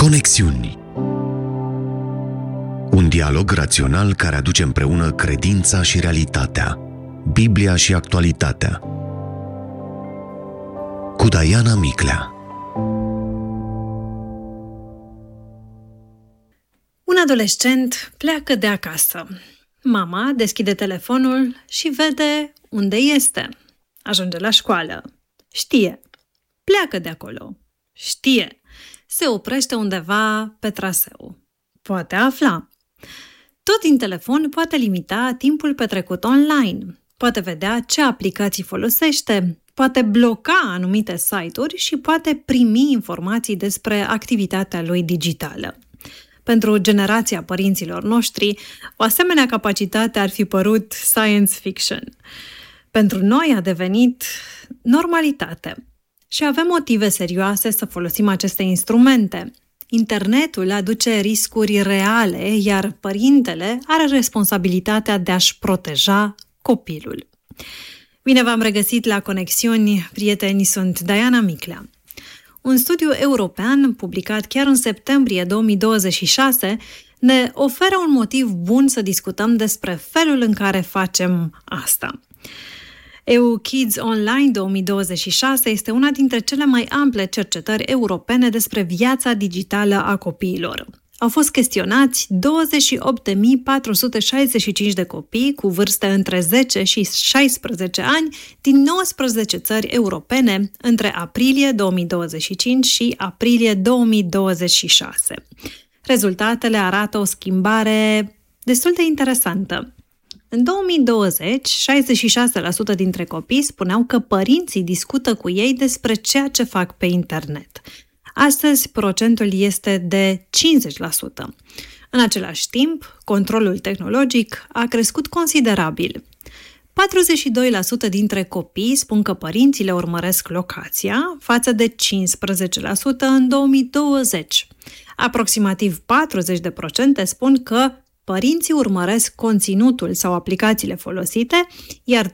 Conexiuni. Un dialog rațional care aduce împreună credința și realitatea, Biblia și actualitatea. Cu Diana Miclea. Un adolescent pleacă de acasă. Mama deschide telefonul și vede unde este. Ajunge la școală. Știe. Pleacă de acolo. Știe. Se oprește undeva pe traseu. Poate afla. Tot din telefon poate limita timpul petrecut online. Poate vedea ce aplicații folosește. Poate bloca anumite site-uri și poate primi informații despre activitatea lui digitală. Pentru generația părinților noștri, o asemenea capacitate ar fi părut science fiction. Pentru noi a devenit normalitate. Și avem motive serioase să folosim aceste instrumente. Internetul aduce riscuri reale, iar părintele are responsabilitatea de a-și proteja copilul. Bine v-am regăsit la Conexiuni, prieteni, sunt Diana Miclea. Un studiu european, publicat chiar în septembrie 2026, ne oferă un motiv bun să discutăm despre felul în care facem asta. EU Kids Online 2026 este una dintre cele mai ample cercetări europene despre viața digitală a copiilor. Au fost chestionați 28.465 de copii cu vârste între 10 și 16 ani din 19 țări europene între aprilie 2025 și aprilie 2026. Rezultatele arată o schimbare destul de interesantă. În 2020, 66% dintre copii spuneau că părinții discută cu ei despre ceea ce fac pe internet. Astăzi, procentul este de 50%. În același timp, controlul tehnologic a crescut considerabil. 42% dintre copii spun că părinții le urmăresc locația, față de 15% în 2020. Aproximativ 40% spun că părinții urmăresc conținutul sau aplicațiile folosite, iar 38%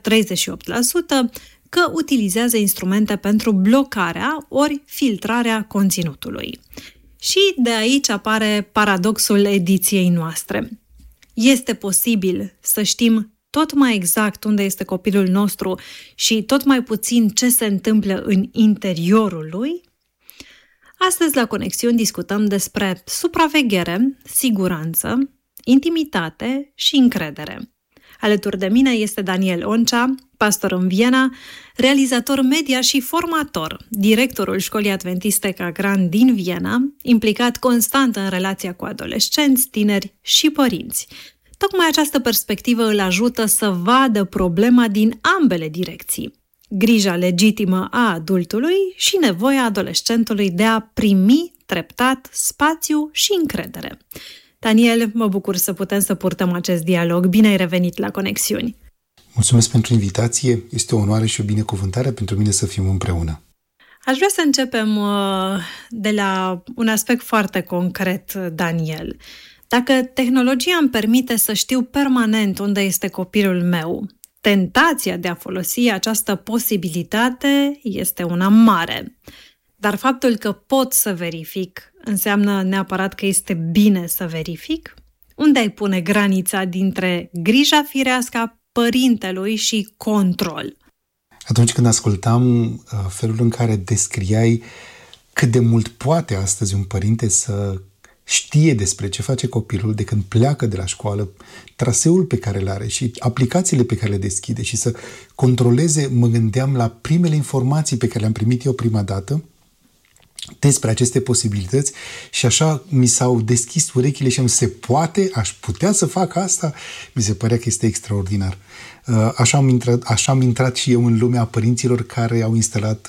că utilizează instrumente pentru blocarea ori filtrarea conținutului. Și de aici apare paradoxul ediției noastre. Este posibil să știm tot mai exact unde este copilul nostru și tot mai puțin ce se întâmplă în interiorul lui? Astăzi la Conexiuni discutăm despre supraveghere, siguranță, intimitate și încredere. Alături de mine este Daniel Oncea, pastor în Viena, realizator media și formator, directorul Școlii Adventiste Cagran din Viena, implicat constant în relația cu adolescenți, tineri și părinți. Tocmai această perspectivă îl ajută să vadă problema din ambele direcții: grija legitimă a adultului și nevoia adolescentului de a primi treptat spațiu și încredere. Daniel, mă bucur să putem să purtăm acest dialog. Bine ai revenit la Conexiuni! Mulțumesc pentru invitație. Este o onoare și o binecuvântare pentru mine să fim împreună. Aș vrea să începem de la un aspect foarte concret, Daniel. Dacă tehnologia îmi permite să știu permanent unde este copilul meu, tentația de a folosi această posibilitate este una mare. Dar faptul că pot să verific înseamnă neapărat că este bine să verific? Unde ai pune granița dintre grija firească a părintelui și control? Atunci când ascultam felul în care descriai cât de mult poate astăzi un părinte să știe despre ce face copilul de când pleacă de la școală, traseul pe care îl are și aplicațiile pe care le deschide și să controleze, mă gândeam la primele informații pe care le-am primit eu prima dată despre aceste posibilități și așa mi s-au deschis urechile și se poate, aș putea să fac asta? Mi se părea că este extraordinar. Așa am intrat și eu în lumea părinților care au instalat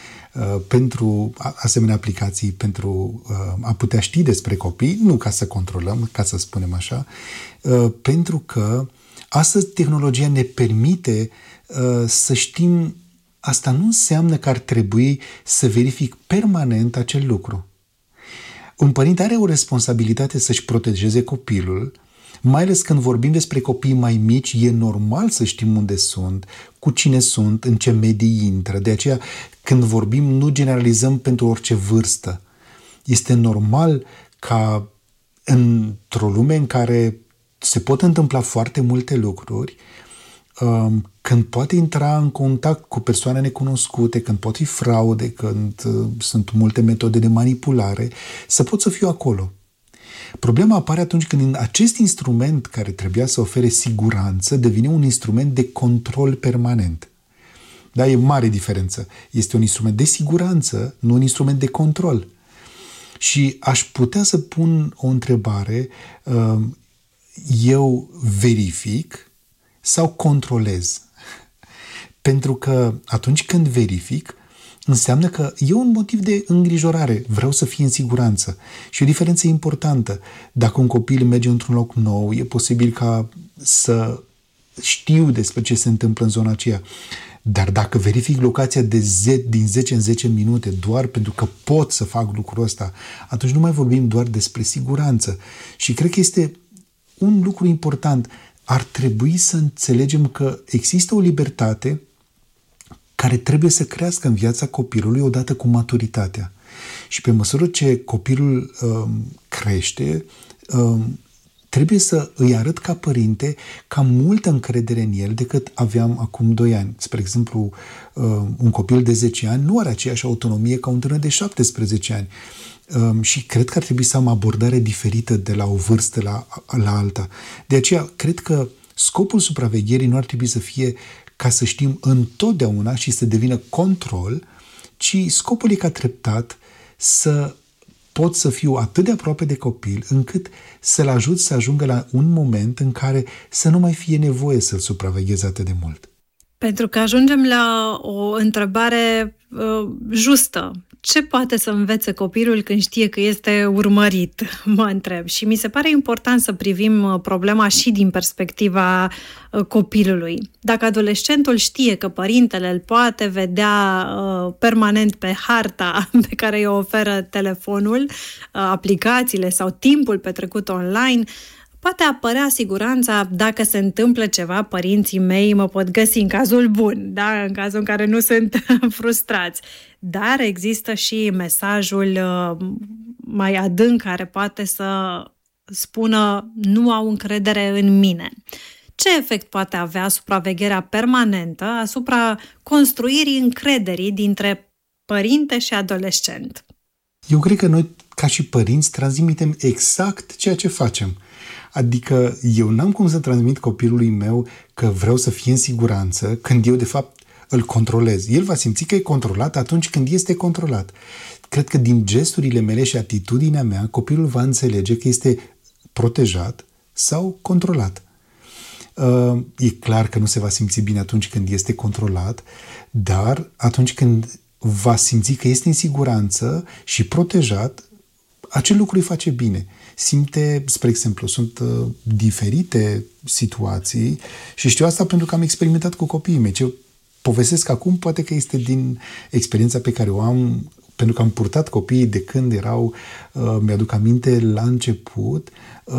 pentru asemenea aplicații, pentru a putea ști despre copii, nu ca să controlăm, ca să spunem așa, pentru că astăzi tehnologia ne permite să știm. Asta nu înseamnă că ar trebui să verific permanent acel lucru. Un părinte are o responsabilitate să-și protejeze copilul, mai ales când vorbim despre copii mai mici, e normal să știm unde sunt, cu cine sunt, în ce medii intră. De aceea, când vorbim, nu generalizăm pentru orice vârstă. Este normal ca într-o lume în care se pot întâmpla foarte multe lucruri, când poate intra în contact cu persoane necunoscute, când pot fi fraude, când sunt multe metode de manipulare, să pot să fiu acolo. Problema apare atunci când acest instrument care trebuia să ofere siguranță devine un instrument de control permanent. Da, e mare diferență. Este un instrument de siguranță, nu un instrument de control. Și aș putea să pun o întrebare, eu verific sau controlez? Pentru că atunci când verific, înseamnă că e un motiv de îngrijorare. Vreau să fie în siguranță. Și o diferență importantă. Dacă un copil merge într-un loc nou, e posibil ca să știu despre ce se întâmplă în zona aceea. Dar dacă verific locația din 10 în 10 minute doar pentru că pot să fac lucrul ăsta, atunci nu mai vorbim doar despre siguranță. Și cred că este un lucru important. Ar trebui să înțelegem că există o libertate care trebuie să crească în viața copilului odată cu maturitatea. Și pe măsură ce copilul crește, trebuie să îi arăt ca părinte că am multă încredere în el decât aveam acum 2 ani. Spre exemplu, un copil de 10 ani nu are aceeași autonomie ca un tânăr de 17 ani. Și cred că ar trebui să am abordare diferită de la o vârstă la alta. De aceea, cred că scopul supravegherii nu ar trebui să fie ca să știm întotdeauna și să devină control, ci scopul e ca treptat să pot să fiu atât de aproape de copil încât să-l ajut să ajungă la un moment în care să nu mai fie nevoie să-l supraveghez atât de mult. Pentru că ajungem la o întrebare justă. Ce poate să învețe copilul când știe că este urmărit? Mă întreb. Și mi se pare important să privim problema și din perspectiva copilului. Dacă adolescentul știe că părintele îl poate vedea permanent pe harta pe care îi oferă telefonul, aplicațiile sau timpul petrecut online, poate apărea siguranța dacă se întâmplă ceva, părinții mei mă pot găsi în cazul bun, da? În cazul în care nu sunt frustrați. Dar există și mesajul mai adânc care poate să spună nu au încredere în mine. Ce efect poate avea supravegherea permanentă asupra construirii încrederii dintre părinte și adolescent? Eu cred că noi, ca și părinți, transmitem exact ceea ce facem. Adică eu n-am cum să transmit copilului meu că vreau să fie în siguranță când eu, de fapt, îl controlez. El va simți că e controlat atunci când este controlat. Cred că din gesturile mele și atitudinea mea, copilul va înțelege că este protejat sau controlat. E clar că nu se va simți bine atunci când este controlat, dar atunci când va simți că este în siguranță și protejat, acel lucru îi face bine. Simte, spre exemplu, sunt diferite situații și știu asta pentru că am experimentat cu copiii mei. Ce povestesc acum poate că este din experiența pe care o am, pentru că am purtat copiii de când erau, mi-aduc aminte, la început,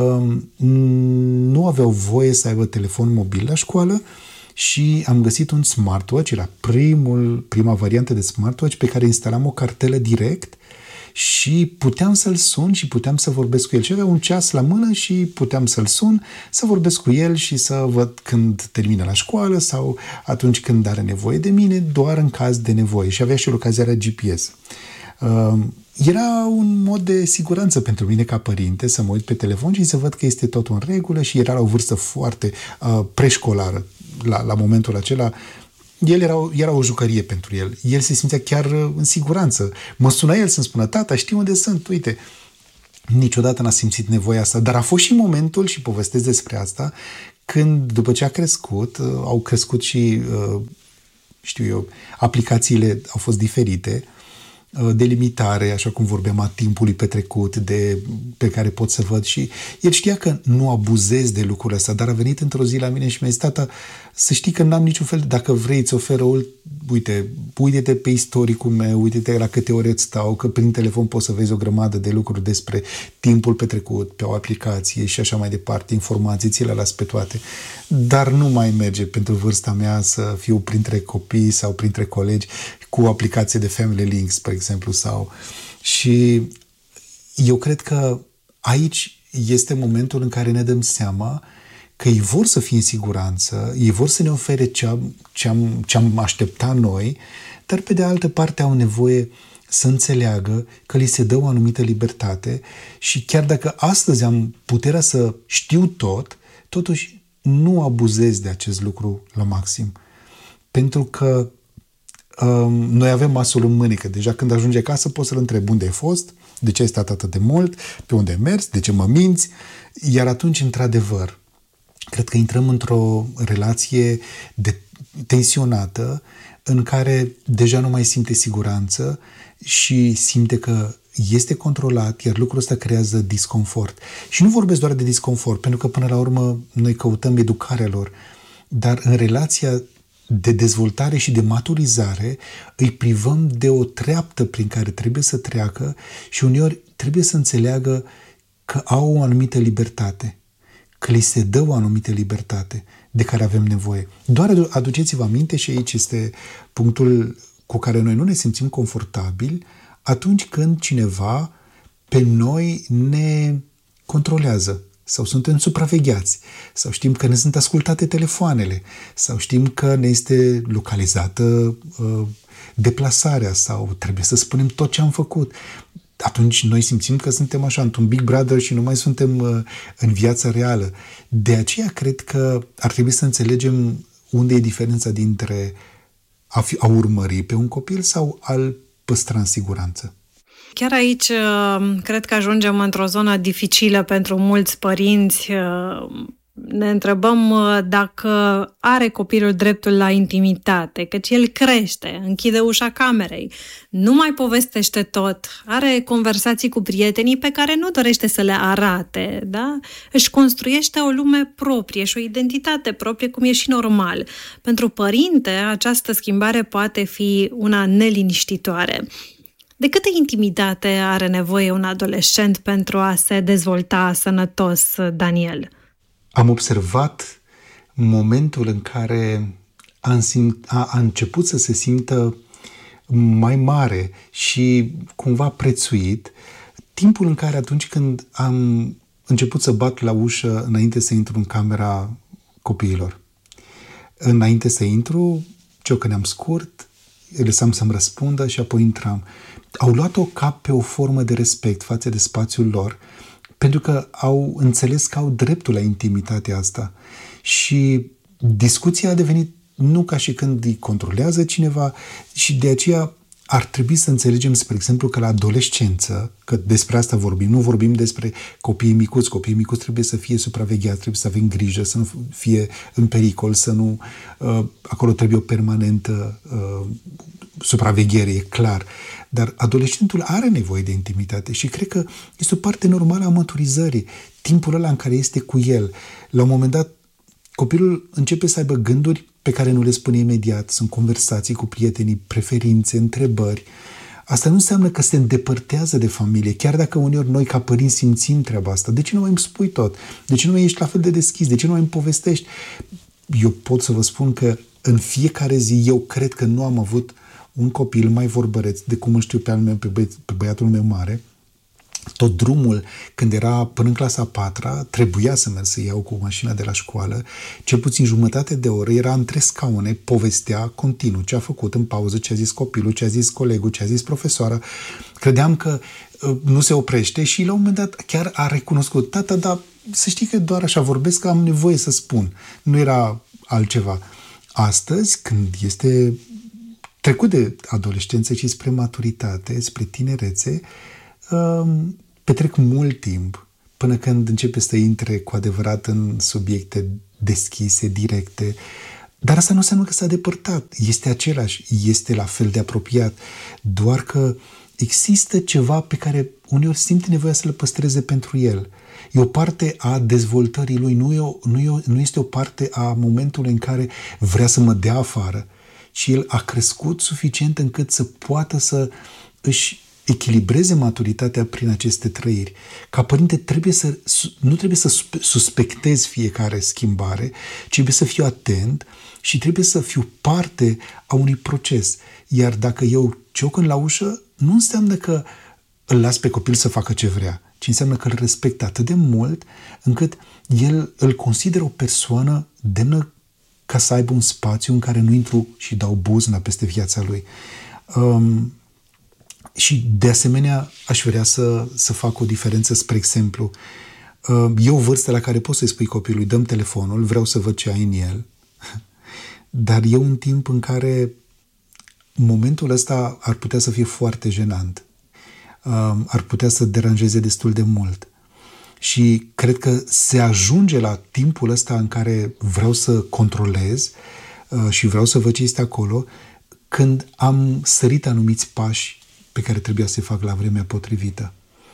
nu aveau voie să aibă telefon mobil la școală și am găsit un smartwatch, era prima variantă de smartwatch pe care instalam o cartelă direct și puteam să-l sun și puteam să vorbesc cu el. Și avea un ceas la mână și puteam să-l sun, să vorbesc cu el și să văd când termină la școală sau atunci când are nevoie de mine, doar în caz de nevoie. Și avea și localizarea GPS. Era un mod de siguranță pentru mine ca părinte să mă uit pe telefon și să văd că este totul în regulă și era la o vârstă foarte preșcolară la momentul acela. Era o jucărie pentru el. El se simțea chiar în siguranță. Mă suna el să-mi spună, tata, știi unde sunt? Uite, niciodată n-a simțit nevoia asta, dar a fost și momentul, și povestesc despre asta, când, după ce a crescut, au crescut și, aplicațiile au fost diferite, de limitare, așa cum vorbeam, a timpului petrecut, pe care pot să văd și el știa că nu abuzez de lucrul ăsta, dar a venit într-o zi la mine și mi-a zis, tata, să știi că n-am niciun fel, dacă vrei, îți oferă uite-te pe istoricul meu, uite-te la câte ore îți stau, că prin telefon poți să vezi o grămadă de lucruri despre timpul petrecut pe o aplicație și așa mai departe, informații, ți le las pe toate. Dar nu mai merge pentru vârsta mea să fiu printre copii sau printre colegi cu o aplicație de Family Link, spre exemplu, și eu cred că aici este momentul în care ne dăm seama că ei vor să fie în siguranță, ei vor să ne ofere ce-am așteptat noi, dar pe de altă parte au nevoie să înțeleagă că li se dă o anumită libertate și chiar dacă astăzi am puterea să știu tot, totuși nu abuzez de acest lucru la maxim. Pentru că noi avem masul în mânecă. Deja când ajunge acasă poți să-l întrebi unde ai fost, de ce ai stat atât de mult, pe unde ai mers, de ce mă minți. Iar atunci, într-adevăr, cred că intrăm într-o relație tensionată în care deja nu mai simte siguranță și simte că este controlat, iar lucrul ăsta creează disconfort. Și nu vorbesc doar de disconfort, pentru că până la urmă noi căutăm educarea lor, dar în relația de dezvoltare și de maturizare îi privăm de o treaptă prin care trebuie să treacă și uneori trebuie să înțeleagă că au o anumită libertate, că li se dă o anumită libertate de care avem nevoie. Doar aduceți-vă aminte, și aici este punctul cu care noi nu ne simțim confortabili, atunci când cineva pe noi ne controlează sau suntem supravegheați, sau știm că ne sunt ascultate telefoanele, sau știm că ne este localizată deplasarea sau trebuie să spunem tot ce am făcut. Atunci noi simțim că suntem așa într-un Big Brother și nu mai suntem în viața reală. De aceea cred că ar trebui să înțelegem unde e diferența dintre a urmări pe un copil sau a-l păstra în siguranță. Chiar aici cred că ajungem într-o zonă dificilă pentru mulți părinți. Ne întrebăm dacă are copilul dreptul la intimitate, căci el crește, închide ușa camerei, nu mai povestește tot, are conversații cu prietenii pe care nu dorește să le arate, da? Își construiește o lume proprie și o identitate proprie, cum e și normal. Pentru părinte, această schimbare poate fi una neliniștitoare. De câtă intimitate are nevoie un adolescent pentru a se dezvolta sănătos, Daniel? Am observat momentul în care a început să se simtă mai mare și cumva prețuit, timpul în care atunci când am început să bat la ușă înainte să intru în camera copiilor. Înainte să intru, ciocăneam scurt, îi lăsam să-mi răspundă și apoi intram. Au luat-o ca pe o formă de respect față de spațiul lor, pentru că au înțeles că au dreptul la intimitatea asta. Și discuția a devenit nu ca și când îi controlează cineva și de aceea ar trebui să înțelegem, spre exemplu, că la adolescență, că despre asta vorbim, nu vorbim despre copiii micuți. Copiii micuți trebuie să fie supravegheați, trebuie să avem grijă, să nu fie în pericol, să nu... acolo trebuie o permanentă supraveghere, e clar. Dar adolescentul are nevoie de intimitate și cred că este o parte normală a maturizării. Timpul ăla în care este cu el. La un moment dat, copilul începe să aibă gânduri pe care nu le spune imediat. Sunt conversații cu prietenii, preferințe, întrebări. Asta nu înseamnă că se îndepărtează de familie, chiar dacă uneori noi ca părinți simțim treaba asta. De ce nu mai îmi spui tot? De ce nu mai ești la fel de deschis? De ce nu mai îmi povestești? Eu pot să vă spun că în fiecare zi eu cred că nu am avut un copil mai vorbăreț de cum îl știu pe al meu, pe băiatul meu mare. Tot drumul, când era până în clasa 4-a, trebuia să merg să iau cu mașina de la școală, cel puțin jumătate de oră, era între scaune, povestea continuu ce a făcut în pauză, ce a zis copilul, ce a zis colegul, ce a zis profesoara. Credeam că nu se oprește și la un moment dat chiar a recunoscut: tata, dar să știi că doar așa vorbesc, că am nevoie să spun. Nu era altceva. Astăzi, când este trecut de adolescență și spre maturitate, spre tinerețe, petrec mult timp până când începe să intre cu adevărat în subiecte deschise, directe. Dar asta nu înseamnă că s-a depărtat. Este același, este la fel de apropiat. Doar că există ceva pe care uneori simte nevoia să le păstreze pentru el. E o parte a dezvoltării lui, nu este o parte a momentului în care vrea să mă dea afară. Și el a crescut suficient încât să poată să își echilibreze maturitatea prin aceste trăiri. Ca părinte nu trebuie să suspectez fiecare schimbare, ci trebuie să fiu atent și trebuie să fiu parte a unui proces. Iar dacă eu ciocăn la ușă, nu înseamnă că îl las pe copil să facă ce vrea, ci înseamnă că îl respect atât de mult încât el îl consideră o persoană demnă ca să aibă un spațiu în care nu intru și dau buzna peste viața lui. Și de asemenea aș vrea să fac o diferență, spre exemplu, e o vârstă la care poți să-i spui copilului, dăm telefonul, vreau să văd ce ai în el, dar e un timp în care momentul ăsta ar putea să fie foarte jenant, ar putea să deranjeze destul de mult. Și cred că se ajunge la timpul ăsta în care vreau să controlez și vreau să văd ce este acolo, când am sărit anumiți pași pe care trebuia să-i fac la vremea potrivită.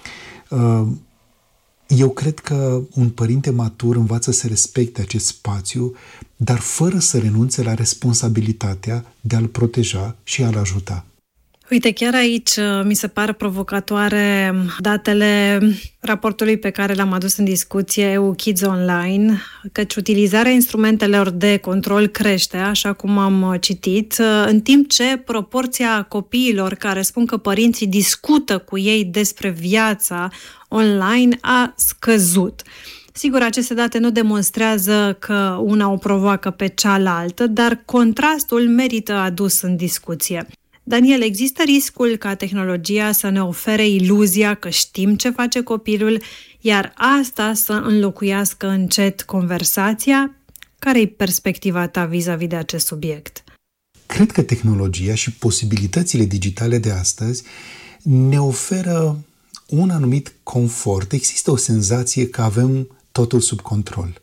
Eu cred că un părinte matur învață să respecte acest spațiu, dar fără să renunțe la responsabilitatea de a-l proteja și a-l ajuta. Uite, chiar aici mi se par provocatoare datele raportului pe care l-am adus în discuție EU Kids Online, căci utilizarea instrumentelor de control crește, așa cum am citit, în timp ce proporția copiilor care spun că părinții discută cu ei despre viața online a scăzut. Sigur, aceste date nu demonstrează că una o provoacă pe cealaltă, dar contrastul merită adus în discuție. Daniel, există riscul ca tehnologia să ne ofere iluzia că știm ce face copilul, iar asta să înlocuiască încet conversația? Care-i perspectiva ta vis-a-vis de acest subiect? Cred că tehnologia și posibilitățile digitale de astăzi ne oferă un anumit confort. Există o senzație că avem totul sub control.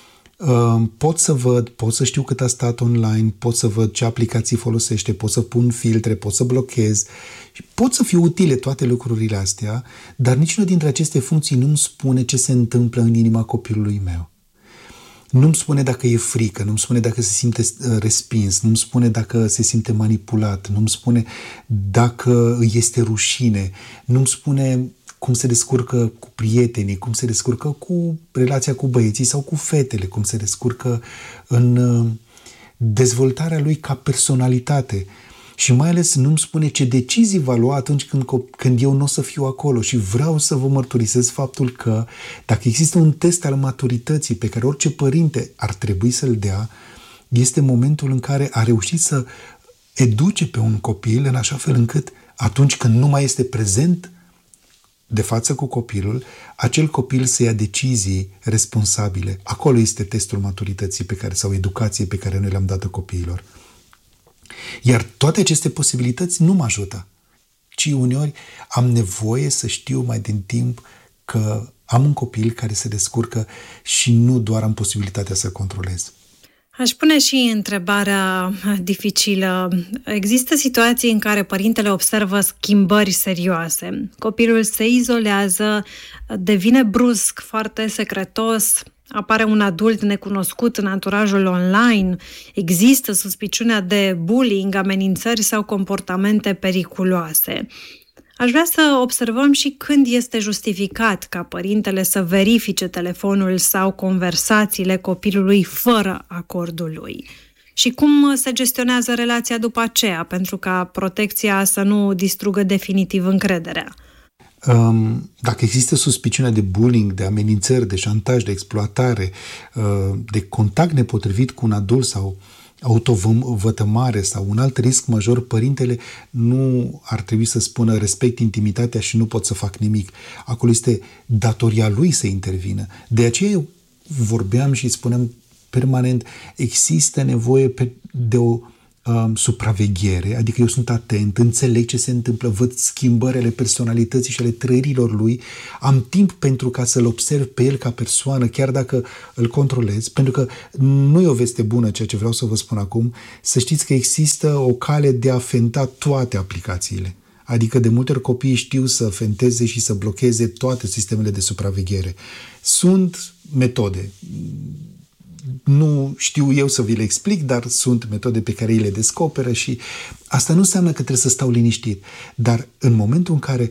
Pot să văd, pot să știu cât a stat online, pot să văd ce aplicații folosește, pot să pun filtre, pot să blochez și pot să fie utile toate lucrurile astea, dar niciuna dintre aceste funcții nu-mi spune ce se întâmplă în inima copilului meu. Nu-mi spune dacă e frică, nu-mi spune dacă se simte respins, nu-mi spune dacă se simte manipulat, nu-mi spune dacă îi este rușine, nu-mi spune cum se descurcă cu prietenii, cum se descurcă cu relația cu băieții sau cu fetele, cum se descurcă în dezvoltarea lui ca personalitate. Și mai ales nu-mi spune ce decizii va lua atunci când eu nu o să fiu acolo. Și vreau să vă mărturisesc faptul că dacă există un test al maturității pe care orice părinte ar trebui să-l dea, este momentul în care a reușit să educe pe un copil în așa fel încât atunci când nu mai este prezent de față cu copilul, acel copil să ia decizii responsabile. Acolo este testul maturității sau educației pe care noi le-am dat copiilor. Iar toate aceste posibilități nu mă ajută, ci uneori am nevoie să știu mai din timp că am un copil care se descurcă și nu doar am posibilitatea să controlez. Aș pune și întrebarea dificilă. Există situații în care părintele observă schimbări serioase. Copilul se izolează, devine brusc, foarte secretos, apare un adult necunoscut în anturajul online, există suspiciunea de bullying, amenințări sau comportamente periculoase. Aș vrea să observăm și când este justificat ca părintele să verifice telefonul sau conversațiile copilului fără acordul lui. Și cum se gestionează relația după aceea, pentru ca protecția să nu distrugă definitiv încrederea. Dacă există suspiciunea de bullying, de amenințări, de șantaj, de exploatare, de contact nepotrivit cu un adult sau autovătămare sau un alt risc major, părintele nu ar trebui să spună respect intimitatea și nu pot să fac nimic. Acolo este datoria lui să intervină. De aceea eu vorbeam și spuneam permanent, există nevoie de o supraveghere, adică eu sunt atent, înțeleg ce se întâmplă, văd schimbări ale personalității și ale trăirilor lui, am timp pentru ca să-l observ pe el ca persoană, chiar dacă îl controlez, pentru că nu e o veste bună ceea ce vreau să vă spun acum, să știți că există o cale de a fenta toate aplicațiile. Adică de multe ori copiii știu să fenteze și să blocheze toate sistemele de supraveghere. Sunt metode. Nu știu eu să vi le explic, dar sunt metode pe care ei le descoperă și asta nu înseamnă că trebuie să stau liniștit. Dar în momentul în care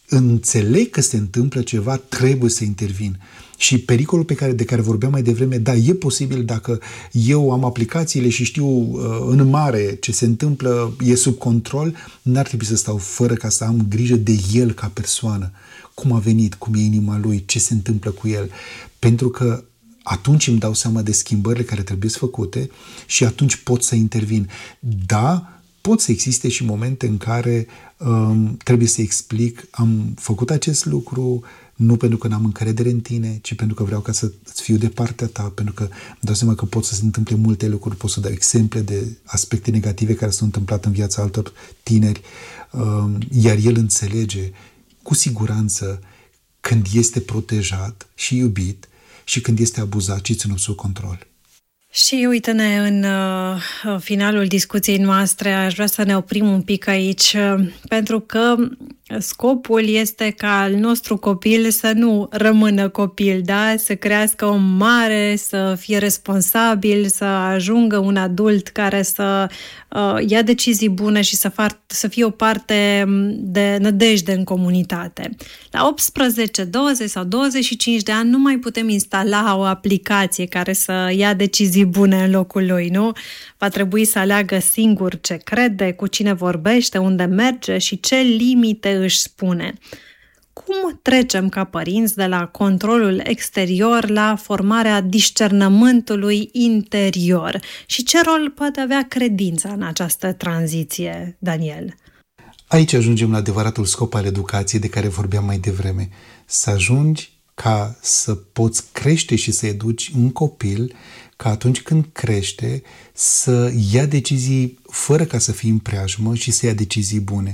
înțeleg că se întâmplă ceva, trebuie să intervin. Și pericolul de care vorbeam mai devreme, da, e posibil dacă eu am aplicațiile și știu în mare ce se întâmplă, e sub control, n-ar trebui să stau fără ca să am grijă de el ca persoană. Cum a venit, cum e inima lui, ce se întâmplă cu el. Pentru că atunci îmi dau seama de schimbările care trebuie făcute și atunci pot să intervin. Da, pot să existe și momente în care trebuie să explic, am făcut acest lucru nu pentru că n-am încredere în tine, ci pentru că vreau ca să fiu de partea ta, pentru că îmi dau seama că pot să se întâmple multe lucruri, pot să dau exemple de aspecte negative care s-au întâmplat în viața altor tineri, iar el înțelege cu siguranță când este protejat și iubit și când este abuzat și ținut sub control. Și uite-ne, în finalul discuției noastre, aș vrea să ne oprim un pic aici, pentru că scopul este ca al nostru copil să nu rămână copil, da? Să crească om mare, să fie responsabil, să ajungă un adult care să ia decizii bune și să fie o parte de nădejde în comunitate. La 18, 20 sau 25 de ani nu mai putem instala o aplicație care să ia decizii bune în locul lui, nu? Va trebui să aleagă singur ce crede, cu cine vorbește, unde merge și ce limite își spune. Cum trecem ca părinți de la controlul exterior la formarea discernământului interior? Și ce rol poate avea credința în această tranziție, Daniel? Aici ajungem la adevăratul scop al educației de care vorbeam mai devreme. Să ajungi ca să poți crește și să educi un copil ca atunci când crește să ia decizii fără ca să fie în preajmă și să ia decizii bune.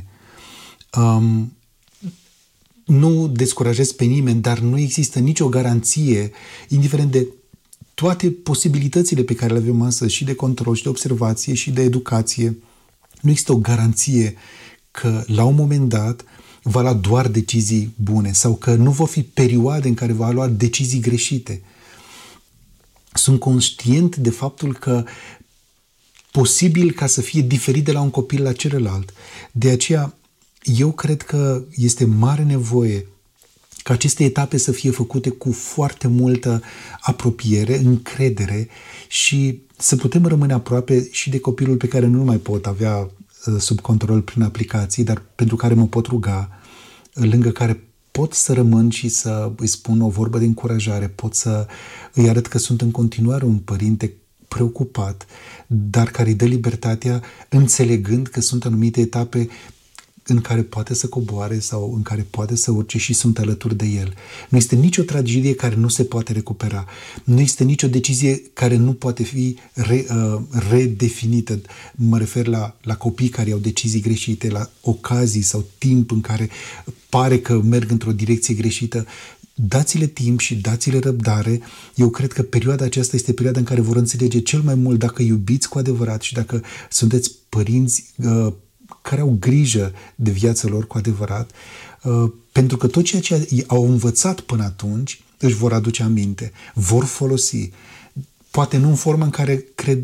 Nu descurajez pe nimeni, dar nu există nicio garanție, indiferent de toate posibilitățile pe care le avem astăzi, și de control, și de observație, și de educație. Nu există o garanție că la un moment dat va lua doar decizii bune sau că nu vor fi perioade în care va lua decizii greșite. Sunt conștient de faptul că posibil ca să fie diferit de la un copil la celălalt. De aceea, eu cred că este mare nevoie ca aceste etape să fie făcute cu foarte multă apropiere, încredere și să putem rămâne aproape și de copilul pe care nu mai pot avea sub control prin aplicații, dar pentru care mă pot ruga, lângă care pot să rămân și să îi spun o vorbă de încurajare, pot să îi arăt că sunt în continuare un părinte preocupat, dar care îi dă libertatea înțelegând că sunt anumite etape în care poate să coboare sau în care poate să urce și sunt alături de el. Nu este nicio tragedie care nu se poate recupera. Nu este nicio decizie care nu poate fi redefinită. Mă refer la copii care au decizii greșite, la ocazii sau timp în care pare că merg într-o direcție greșită. Dați-le timp și dați-le răbdare. Eu cred că perioada aceasta este perioada în care vor înțelege cel mai mult dacă iubiți cu adevărat și dacă sunteți părinți care au grijă de viața lor cu adevărat, pentru că tot ceea ce au învățat până atunci își vor aduce aminte, vor folosi. Poate nu în forma în care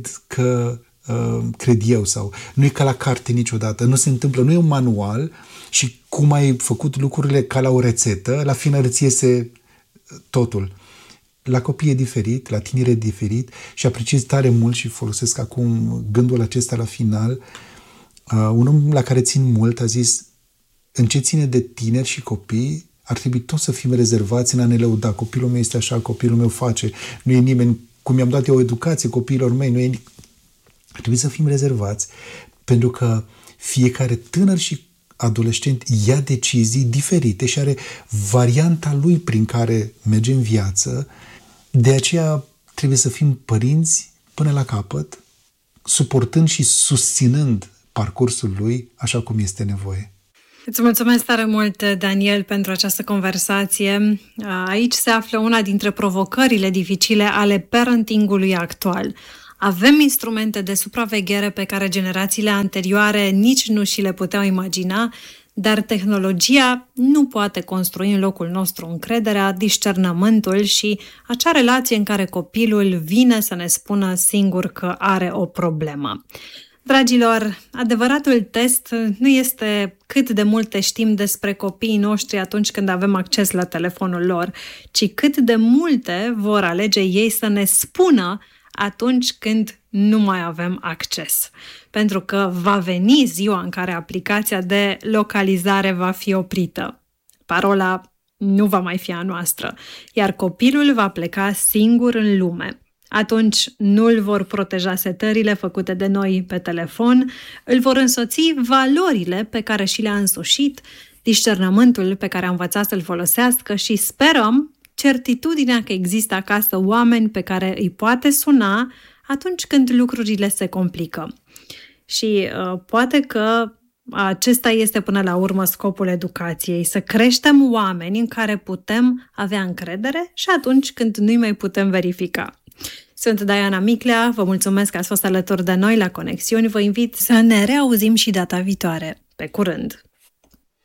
cred eu sau nu e ca la carte niciodată, nu se întâmplă, nu e un manual și cum ai făcut lucrurile ca la o rețetă, la final îți iese totul. La copii e diferit, la tineri e diferit și apreciez tare mult și folosesc acum gândul acesta la final. Un om la care țin mult a zis: în ce ține de tineri și copii, ar trebui toți să fim rezervați în a ne lăuda. Copilul meu este așa, copilul meu face, nu e nimeni, cum i-am dat eu o educație copiilor mei, nu e. Ar trebui să fim rezervați, pentru că fiecare tânăr și adolescent ia decizii diferite și are varianta lui prin care merge în viață. De aceea trebuie să fim părinți până la capăt, suportând și susținând parcursul lui așa cum este nevoie. Îți mulțumesc tare mult, Daniel, pentru această conversație. Aici se află una dintre provocările dificile ale parentingului actual. Avem instrumente de supraveghere pe care generațiile anterioare nici nu și le puteau imagina, dar tehnologia nu poate construi în locul nostru încrederea, discernământul și acea relație în care copilul vine să ne spună singur că are o problemă. Dragilor, adevăratul test nu este cât de multe știm despre copiii noștri atunci când avem acces la telefonul lor, ci cât de multe vor alege ei să ne spună atunci când nu mai avem acces. Pentru că va veni ziua în care aplicația de localizare va fi oprită. Parola nu va mai fi a noastră, iar copilul va pleca singur în lume. Atunci nu îl vor proteja setările făcute de noi pe telefon, îl vor însoți valorile pe care și le-a însușit, discernământul pe care a învățat să-l folosească și sperăm certitudinea că există acasă oameni pe care îi poate suna atunci când lucrurile se complică. Și poate că acesta este până la urmă scopul educației, să creștem oameni în care putem avea încredere și atunci când nu-i mai putem verifica. Sunt Diana Miclea, vă mulțumesc că ați fost alături de noi la Conexiuni, vă invit să ne reauzim și data viitoare. Pe curând!